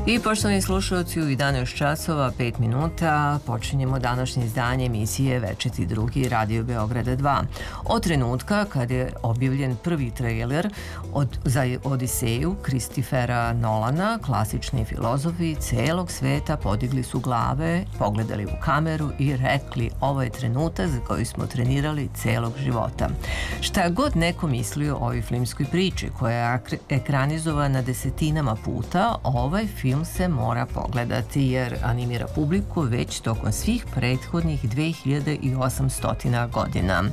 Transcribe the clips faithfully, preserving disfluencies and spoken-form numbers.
I poštovani slušalci, u jedanaest časova pet minuta počinjemo današnje izdanje emisije Večiti drugi Radio Beograda dva. Od trenutka kad je objavljen prvi trailer od, za Odiseju Christophera Nolana, klasični filozofi celog sveta podigli su glave, pogledali u kameru i rekli: ovo je trenutak za koji smo trenirali celog života. Šta god neko mislio o ovoj filmskoj priči koja je ekranizovana desetinama puta, ovaj film Film se mora pogledati jer animira publiku već tokom svih prethodnih dve hiljade osamsto godina.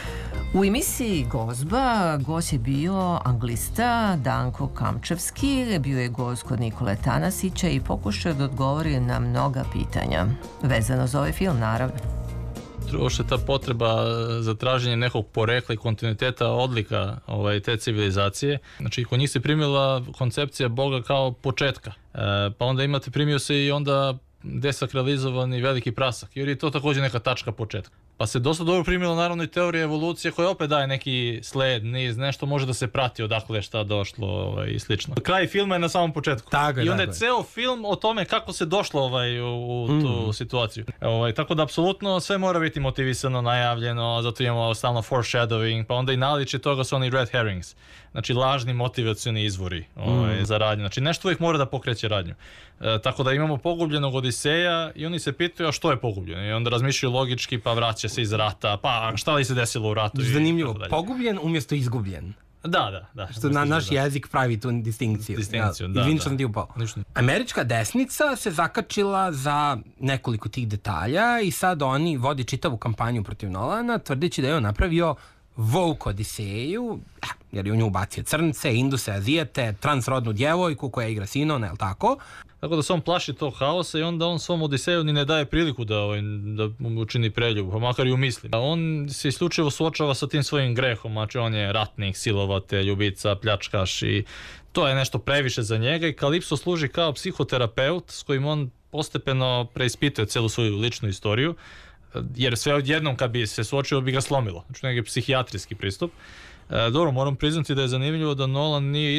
U emisiji Gozba gost je bio anglista Danko Kamčevski, bio je gost kod Nikole Tanasića i pokušao da odgovori na mnoga pitanja. Vezano za ovaj film, naravno. Ošte ta potreba za traženje nekog porekla i kontinuiteta odlika ovaj, te civilizacije. Znači, kod njih se primila koncepcija Boga kao početka. E, pa onda imate, primio se i onda desakralizovani veliki prasak, jer je to također neka tačka početka. Pa se dosta dobro primila naravno i teorija evolucije koja opet daje neki sled, niz, nešto može da se prati odakle je šta došlo ovaj, i slično. Kraj filma je na samom početku. Tako, I onda je tako. ceo film o tome kako se došlo ovaj, u, u tu mm. situaciju. Ovaj, tako da apsolutno sve mora biti motivisano, najavljeno, zato imamo stalno foreshadowing, pa onda i naličje toga su oni red herrings. Znači lažni motivacioni izvori ovaj, mm. za radnju. Znači nešto uvijek mora da pokreće radnju. E, tako da imamo pogubljenog Odiseja i oni se pitaju a što je pogubljeno. I onda razmišljaju logički, pa vraća se iz rata, pa šta li se desilo u ratu. Zanimljivo, pogubljen umjesto izgubljen. Da, da, da. Što na naš da. jezik pravi tu distinkciju. Distinkciju, ja, da, Vincent da. Dupont. Američka desnica se zakačila za nekoliko tih detalja i sad oni vodi čitavu kampanju protiv Nolana, tvrdeći da je on napravio woke Odiseju, jer je u nju ubacio crnce, induse, azijete, transrodnu djevojku koja igra Sinona, je li tako? Tako da se on plaši tog haosa i onda on svom Odiseju ni ne daje priliku da, ovaj, da mu učini preljubu, pa makar i u misli. On se isključivo suočava sa tim svojim grehom, znači on je ratnik, silovatelj, ljubica, pljačkaš i to je nešto previše za njega i Kalipso služi kao psihoterapeut s kojim on postepeno preispituje celu svoju ličnu istoriju, jer sve odjednom kad bi se suočio bi ga slomilo, znači neki psihijatrijski pristup. E, dobro, moram priznati da je zanimljivo da Nolan nije